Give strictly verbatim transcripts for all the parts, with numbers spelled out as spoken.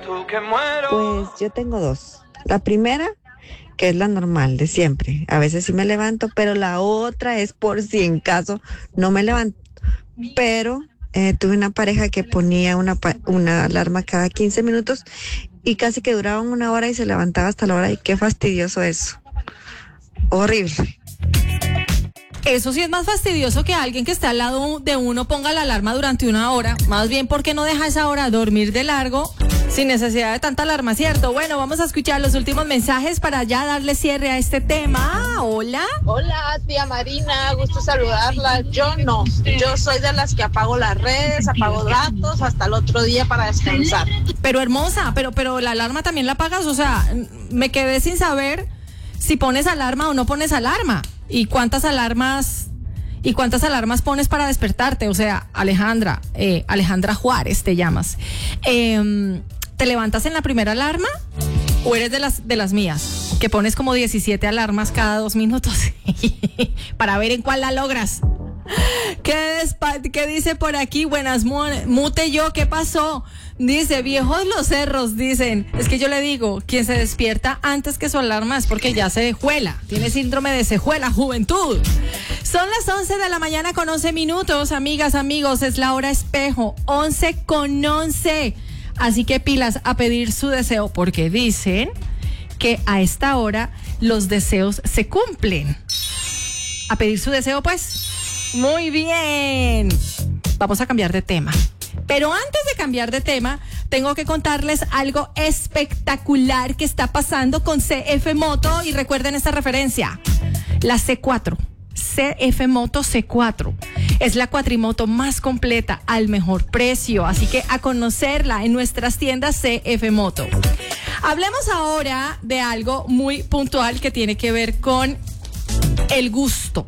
Pues yo tengo dos. La primera, que es la normal de siempre. A veces sí me levanto, pero la otra es por si en caso no me levanto. Pero eh, tuve una pareja que ponía una, una alarma cada quince minutos y casi que duraban una hora y se levantaba hasta la hora. Y qué fastidioso eso. Horrible. Eso sí es más fastidioso que alguien que esté al lado de uno ponga la alarma durante una hora. Más bien, ¿por qué no deja esa hora dormir de largo sin necesidad de tanta alarma, cierto? Bueno, vamos a escuchar los últimos mensajes para ya darle cierre a este tema. Hola. Hola, tía Marina, gusto saludarla. Yo no, yo soy de las que apago las redes, apago datos hasta el otro día para descansar. Pero hermosa, pero, pero la alarma también la apagas, o sea, me quedé sin saber si pones alarma o no pones alarma. ¿Y cuántas alarmas y cuántas alarmas pones para despertarte? O sea, Alejandra, eh, Alejandra Juárez te llamas. Eh, ¿Te levantas en la primera alarma o eres de las de las mías que pones como diecisiete alarmas cada dos minutos para ver en cuál la logras? ¿Qué, despa- qué dice por aquí? Buenas, mute yo, ¿qué pasó? Dice, viejos los cerros, dicen. Es que yo le digo, quien se despierta antes que su alarma es porque ya se dejuela. Tiene síndrome de cejuela, juventud. Son las once de la mañana con once minutos, amigas, amigos. Es la hora espejo, once con once. Así que pilas a pedir su deseo, porque dicen que a esta hora los deseos se cumplen. A pedir su deseo, pues. Muy bien. Vamos a cambiar de tema. Pero antes de cambiar de tema, tengo que contarles algo espectacular que está pasando con C F Moto. Y recuerden esta referencia, la C cuatro. C F Moto C cuatro. Es la cuatrimoto más completa al mejor precio. Así que a conocerla en nuestras tiendas C F Moto. Hablemos ahora de algo muy puntual que tiene que ver con el gusto,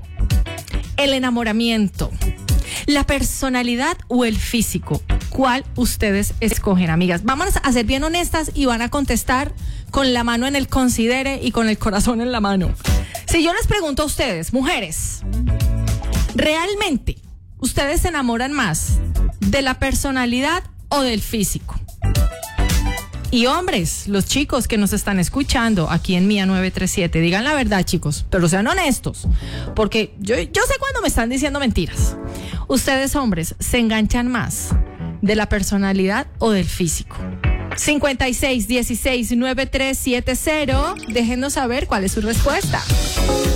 el enamoramiento, la personalidad o el físico. ¿Cuál ustedes escogen, amigas? Vamos a ser bien honestas y van a contestar con la mano en el considere y con el corazón en la mano. Si yo les pregunto a ustedes, mujeres, ¿realmente ustedes se enamoran más de la personalidad o del físico? Y hombres, los chicos que nos están escuchando aquí en Mía nueve tres siete, digan la verdad, chicos, pero sean honestos, porque yo, yo sé cuando me están diciendo mentiras. Ustedes, hombres, ¿se enganchan más de la personalidad o del físico? cincuenta y seis dieciséis noventa y tres setenta. Déjenos saber cuál es su respuesta.